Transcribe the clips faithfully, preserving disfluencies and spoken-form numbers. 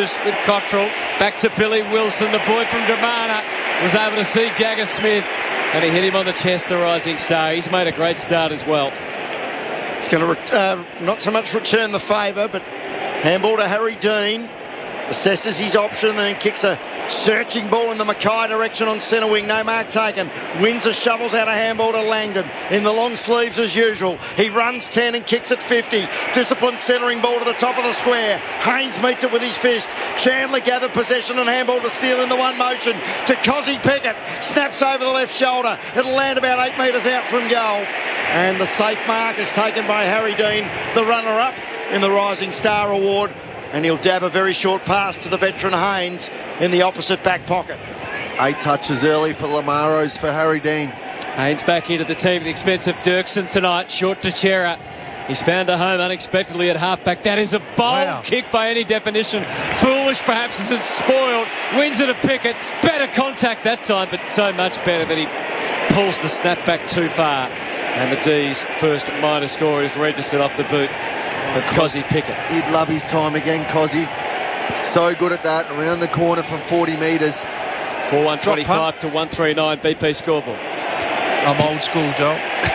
Blues with Cottrell. Back to Billy Wilson, the boy from Dramana, was able to see Jagger Smith, and he hit him on the chest, the rising star. He's made a great start as well. He's going to re- uh, not so much return the favour, but handball to Harry Dean. Assesses his option and then kicks a searching ball in the Mackay direction on centre wing. No mark taken. Windsor shovels out a handball to Langdon in the long sleeves as usual. He runs ten and kicks at fifty. Disciplined centering ball to the top of the square. Haynes meets it with his fist. Chandler gathered possession and handball to Steele in the one motion to Cozzy Pickett. Snaps over the left shoulder. It'll land about eight metres out from goal. And the safe mark is taken by Harry Dean, the runner-up in the Rising Star Award. And he'll dab a very short pass to the veteran Haynes in the opposite back pocket. Eight touches early for Lamaros for Harry Dean. Haynes back into the team at the expense of Dirksen tonight. Short to Chera. He's found a home unexpectedly at half-back. That is a bold wow. kick by any definition. Foolish perhaps as it's spoiled. Wins it a Pickett. Better contact that time, but so much better that he pulls the snap back too far. And the D's first minor score is registered off the boot of Cozzy Pickett. He'd love his time again, Cozzy. So good at that. Around the corner from forty metres. four one twenty-five to one three nine B P scoreboard. I'm old school, Joel.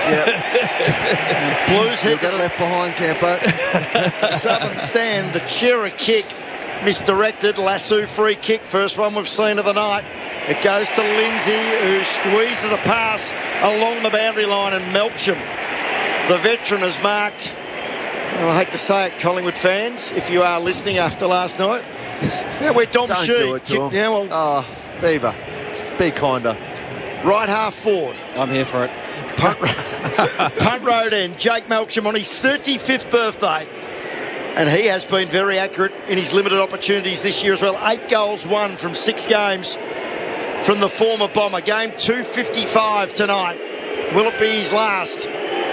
Yeah. Blues hit get left behind, Campo. Southern stand. The Chera kick misdirected. Lasso free kick. First one we've seen of the night. It goes to Lindsay, who squeezes a pass along the boundary line, and Melksham, the veteran, has marked. Well, I hate to say it, Collingwood fans, if you are listening after last night. Yeah, we're Dom Don't Shee. do it to him. Yeah, well, oh, Beaver, be kinder. Right half forward. I'm here for it. Punt, punt road end. Jake Melksham on his thirty-fifth birthday. And he has been very accurate in his limited opportunities this year as well. Eight goals won from six games from the former Bomber. Game two fifty-five tonight. Will it be his last?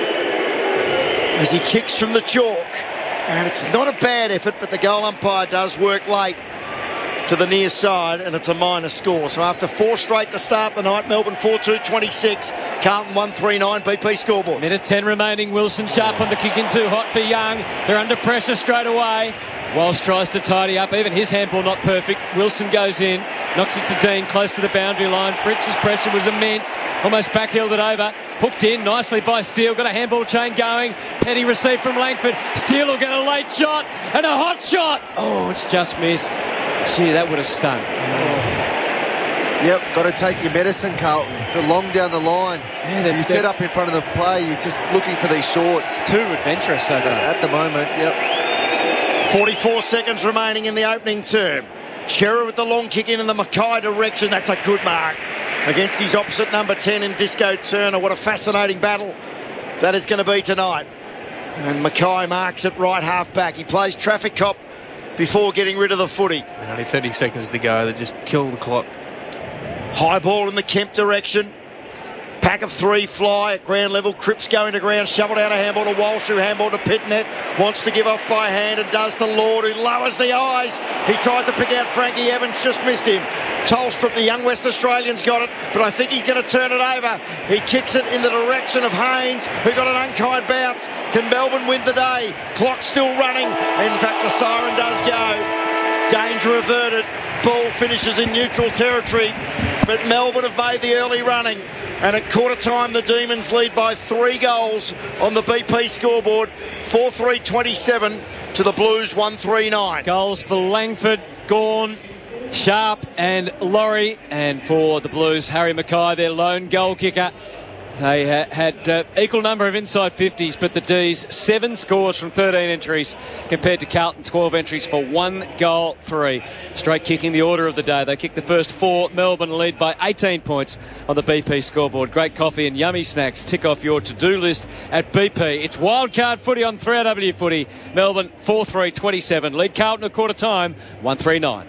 As he kicks from the chalk. And it's not a bad effort, but the goal umpire does work late to the near side, and it's a minor score. So after four straight to start the night, Melbourne four two twenty-six, Carlton one three nine B P scoreboard. Minute ten remaining. Wilson sharp on the kick in too hot for Young. They're under pressure straight away. Walsh tries to tidy up. Even his handball not perfect. Wilson goes in, knocks it to Dean close to the boundary line. Fritz's pressure was immense. Almost backheeled it over. Hooked in nicely by Steele. Got a handball chain going. Petty received from Langford. Steele will get a late shot and a hot shot. Oh, it's just missed. Gee, that would have stung. Oh. Yep, got to take your medicine, Carlton. They're long down the line. Yeah, you set up in front of the play. You're just looking for these shorts. Too adventurous so far. At the moment, yep. forty-four seconds remaining in the opening term. Chera with the long kick in in the Mackay direction. That's a good mark against his opposite number ten in Disco Turner. What a fascinating battle that is going to be tonight. And Mackay marks it right half back. He plays traffic cop before getting rid of the footy. Only thirty seconds to go. They just kill the clock. High ball in the Kemp direction. Pack of three fly at ground level. Cripps going to ground. Shoveled out a handball to Walsh, who handball to Pitnet. Wants to give off by hand and does to Lord, who lowers the eyes. He tries to pick out Frankie Evans. Just missed him. Tolstrup, the young West Australian's got it, but I think he's going to turn it over. He kicks it in the direction of Haynes, who got an unkind bounce. Can Melbourne win the day? Clock still running. In fact, the siren does go. Danger averted. Ball finishes in neutral territory, but Melbourne have made the early running. And at quarter time, the Demons lead by three goals on the B P scoreboard. four three twenty-seven to the Blues one three nine. Goals for Langford, Gawn, Sharp and Laurie. And for the Blues, Harry Mackay, their lone goal kicker. They ha- had uh, equal number of inside fifties, but the D's seven scores from thirteen entries compared to Carlton twelve entries for one goal, three. Straight kicking the order of the day. They kicked the first four. Melbourne lead by eighteen points on the B P scoreboard. Great coffee and yummy snacks tick off your to-do list at B P. It's wildcard footy on three R W footy. Melbourne four three twenty-seven. Lead Carlton at quarter time one three nine.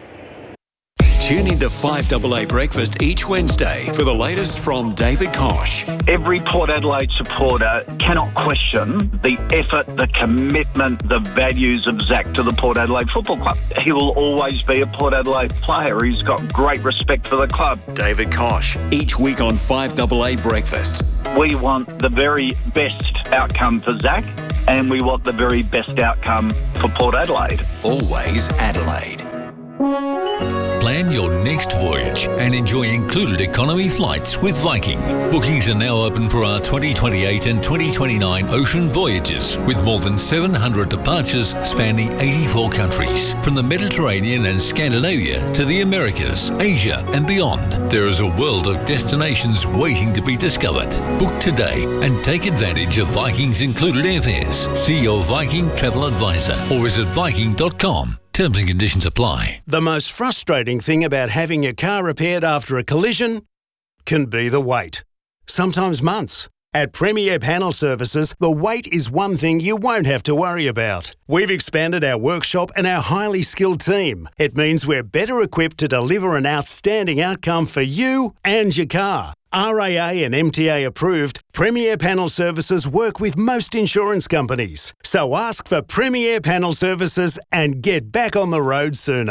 Tune into five A A Breakfast each Wednesday for the latest from David Kosh. Every Port Adelaide supporter cannot question the effort, the commitment, the values of Zach to the Port Adelaide Football Club. He will always be a Port Adelaide player. He's got great respect for the club. David Kosh, each week on five A A Breakfast. We want the very best outcome for Zach, and we want the very best outcome for Port Adelaide. Always Adelaide. Plan your next voyage and enjoy included economy flights with Viking. Bookings are now open for our twenty twenty-eight and twenty twenty-nine ocean voyages, with more than seven hundred departures spanning eighty-four countries, from the Mediterranean and Scandinavia to the Americas, Asia and beyond. There is a world of destinations waiting to be discovered. Book today and take advantage of Viking's included airfares. See your Viking travel advisor or visit viking dot com. Terms and conditions apply. The most frustrating thing about having your car repaired after a collision can be the wait. Sometimes months. At Premier Panel Services, the wait is one thing you won't have to worry about. We've expanded our workshop and our highly skilled team. It means we're better equipped to deliver an outstanding outcome for you and your car. R A A and M T A approved, Premier Panel Services work with most insurance companies. So ask for Premier Panel Services and get back on the road sooner.